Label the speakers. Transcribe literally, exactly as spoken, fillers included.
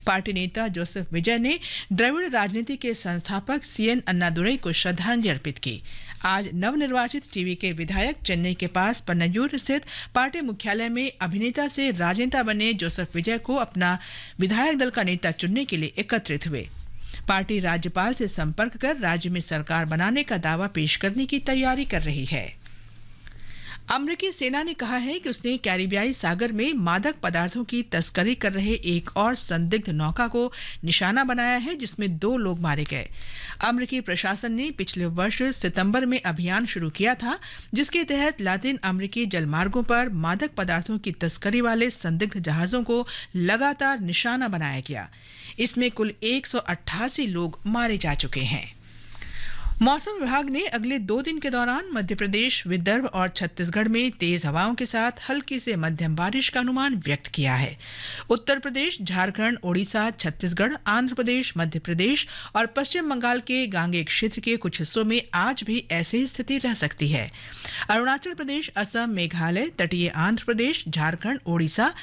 Speaker 1: Party नेता Joseph विजय ने द्रविड़ राजनीति के संस्थापक सीएन अन्नादुरई को श्रद्धांजलि अर्पित की। आज नवनिर्वाचित टीवी के विधायक चेन्नई के पास पन्नयूर स्थित पार्टी मुख्यालय में अभिनेता से राजनेता बने जोसेफ विजय को अपना विधायक दल का नेता चुनने के लिए एकत्रित हुए। पार्टी राज्यपाल से संपर्क कर राज्य में सरकार बनाने का दावा पेश करने की तैयारी कर रही है। अमेरिकी सेना ने कहा है कि उसने कैरिबियाई सागर में मादक पदार्थों की तस्करी कर रहे एक और संदिग्ध नौका को निशाना बनाया है, जिसमें दो लोग मारे गए। अमेरिकी प्रशासन ने पिछले वर्ष सितंबर में अभियान शुरू किया था, जिसके तहत लातिन अमेरिकी जलमार्गों पर मादक पदार्थों की तस्करी वाले संदिग्ध जहाजों को लगातार निशाना बनाया गया। इसमें कुल एक सौ अट्ठासी लोग मारे जा चुके हैं। मौसम विभाग ने अगले दो दिन के दौरान मध्य प्रदेश, विदर्भ और छत्तीसगढ़ में तेज हवाओं के साथ हल्की से मध्यम बारिश का अनुमान व्यक्त किया है। उत्तर प्रदेश, झारखंड, ओडिशा, छत्तीसगढ़, आंध्र प्रदेश, मध्य प्रदेश और पश्चिम बंगाल के गांगेय क्षेत्र के कुछ हिस्सों में आज भी ऐसी स्थिति रह सकती है। अरुणाचल प्रदेश, असम, मेघालय, तटीय आंध्र प्रदेश, झारखंड, ओडिशा